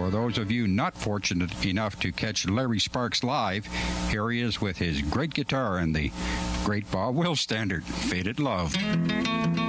For those of you not fortunate enough to catch Larry Sparks live, here he is with his great guitar and the great Bob Wills standard, Faded Love.